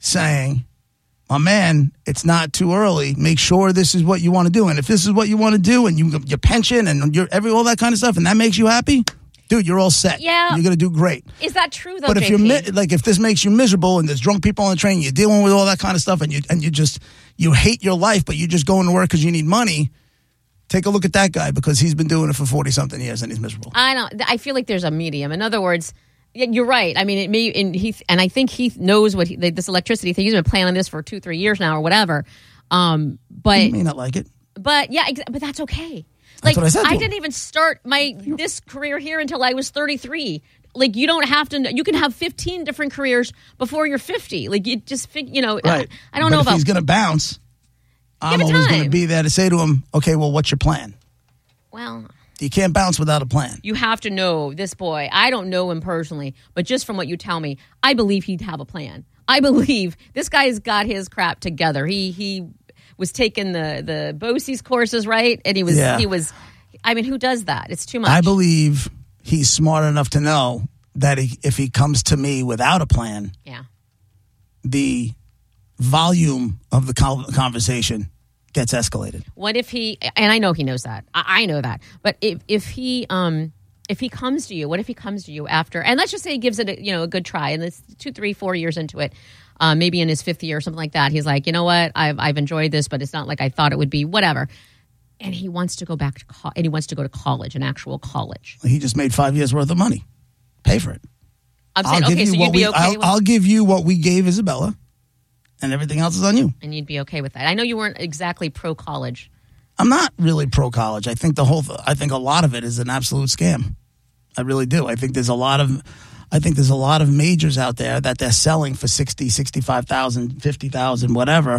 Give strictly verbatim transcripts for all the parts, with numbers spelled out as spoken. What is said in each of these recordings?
saying, my man, it's not too early. Make sure this is what you want to do. And if this is what you want to do and you your pension and your every all that kind of stuff and that makes you happy, dude, you're all set. Yeah. You're going to do great. Is that true, though, But if J P? you're mi- like if this makes you miserable and there's drunk people on the train, you're dealing with all that kind of stuff and you and you just you hate your life, but you're just going to work because you need money, take a look at that guy because he's been doing it for forty-something years and he's miserable. I don't. I feel like there's a medium. In other words, yeah, you're right. I mean, it may, and Heath, and I think Heath knows what he, this electricity thing. He's been planning this for two, three years now, or whatever. Um, but You may not like it. But yeah, ex- but that's okay. That's Like what I said to I him. didn't even start my this career here until I was thirty-three. Like you don't have to. You can have fifteen different careers before you're fifty. Like you just, fig- you know. Right. I, I don't but know if about. he's going to bounce, I'm it always going to time. be there to say to him, okay, well, what's your plan? Well, You can't bounce without a plan. you have to know this boy. I don't know him personally, but just from what you tell me, I believe he'd have a plan. I believe this guy's got his crap together. He he was taking the the BOCES courses, right? And he was Yeah. he was. I mean, who does that? It's too much. I believe he's smart enough to know that he, if he comes to me without a plan, Yeah. the volume of the con- conversation gets escalated. What if he? And I know he knows that. I, I know that. But if if he um if he comes to you, what if he comes to you after? And let's just say he gives it a, you know a good try, and it's two, three, four years into it. Uh, maybe in his fifth year or something like that. He's like, you know what? I've I've enjoyed this, but it's not like I thought it would be. Whatever. And he wants to go back to co- and he wants to go to college, an actual college. He just made five years worth of money. Pay for it. I'm saying, I'll give okay, you so what you'd be we, okay I'll, with I'll give you what we gave Isabella, and everything else is on you. and you'd be okay with that. I know you weren't exactly pro college. I'm not really pro college. I think the whole. I think a lot of it is an absolute scam. I really do. I think there's a lot of. I think there's a lot of majors out there that they're selling for sixty, sixty-five thousand, fifty thousand, whatever.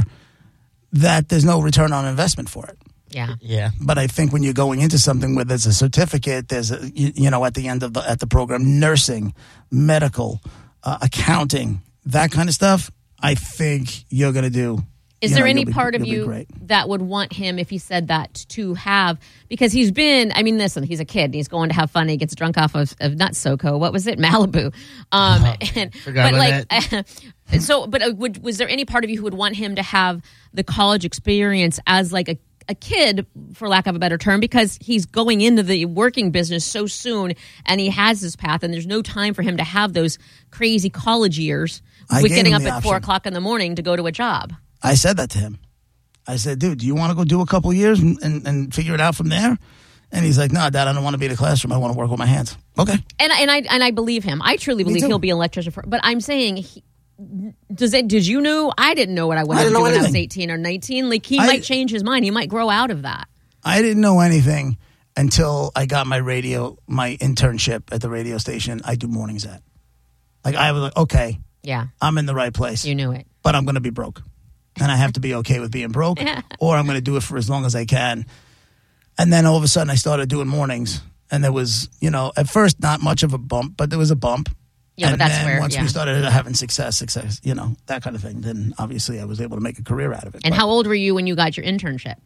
That there's no return on investment for it. Yeah. Yeah. But I think when you're going into something where there's a certificate, there's a you, you know at the end of the at the program, nursing, medical, uh, accounting, that kind of stuff. I think you're going to do. Is you there know, any you'll be- part of you'll be you great. that would want him, if he said that, to have, because he's been, I mean, listen, he's a kid, and he's going to have fun, and he gets drunk off of, of not SoCo, what was it, Malibu. Um, Oh, and, forgot but about like, so, but uh, would, was there any part of you who would want him to have the college experience as like a, a kid, for lack of a better term, because he's going into the working business so soon, and he has this path, and there's no time for him to have those crazy college years I with gave getting him up the at four option. o'clock in the morning to go to a job. I said that to him. I said, dude, do you want to go do a couple years and, and, and figure it out from there? And he's like, no, Dad, I don't want to be in a classroom. I want to work with my hands. Okay. And I- and I and I believe him. I truly believe too. he'll be an electrician. For, but I'm saying, he, does it? Did you know? I didn't know what I I wanted to didn't do know when I was anything. eighteen or nineteen. Like he I- might change his mind. He might grow out of that. I didn't know anything until I got my radio, my internship at the radio station I do mornings at. Like, I was like, okay, Yeah, I'm in the right place, you knew it. but I'm going to be broke. And I have to be okay with being broke, or I'm going to do it for as long as I can. And then all of a sudden I started doing mornings. And there was, you know, at first not much of a bump, but there was a bump. Yeah, and but that's then where- once yeah. we started having success, success, you know, that kind of thing, then obviously I was able to make a career out of it. And But how old were you when you got your internship?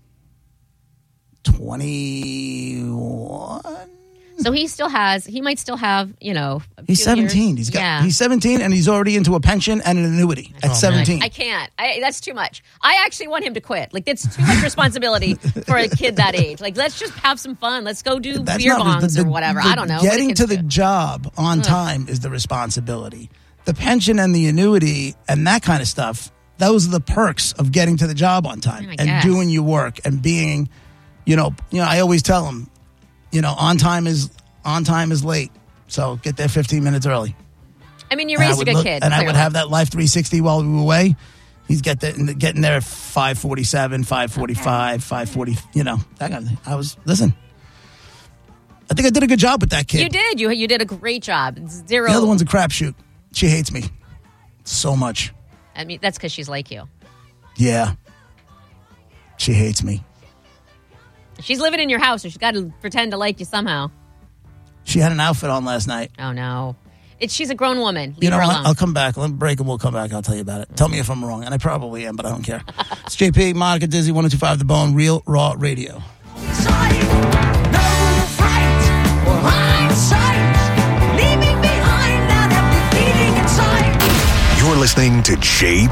twenty-one So he still has. He might still have. You know, a He's few years. seventeen. He's got. Yeah. He's seventeen, and he's already into a pension and an annuity at man. seventeen. I can't. I, that's too much. I actually want him to quit. Like that's too much responsibility for a kid that age. Like let's just have some fun. Let's go do That's beer not- bongs the- the- or whatever. the I don't know. What do Getting kids to the do? job on time is the responsibility. The pension and the annuity and that kind of stuff. Those are the perks of getting to the job on time I and guess. doing your work and being, you know, you know. I always tell them, you know, on time is on time is late. So get there fifteen minutes early. I mean, you And I raised a would good look- kid. And I would clearly. have that Life three sixty while we were away. He's get there, getting there at five forty-seven, five forty-five, five forty, you know, that kind of thing. I was, listen, I think I did a good job with that kid. You did. You you did a great job. Zero. The other one's a crapshoot. She hates me so much. I mean, that's because she's like you. Yeah. She hates me. She's living in your house, so she's got to pretend to like you somehow. She had an outfit on last night. Oh no, it's she's a grown woman. Leave You know her what? alone. I'll come back. Let me break and we'll come back. I'll tell you about it. Tell me if I'm wrong. And I probably am, but I don't care. It's J P, Monica Dizzy, one oh two point five The Bone, Real Raw Radio. You're listening to J